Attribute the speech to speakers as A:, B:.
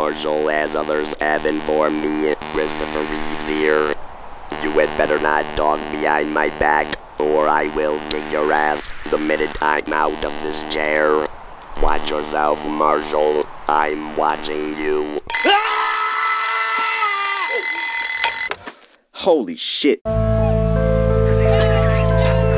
A: Marshall, as others have informed me. Christopher Reeves here. You had better not talk behind my back, or I will kick your ass the minute I'm out of this chair. Watch yourself, Marshall. I'm watching you.
B: Holy shit.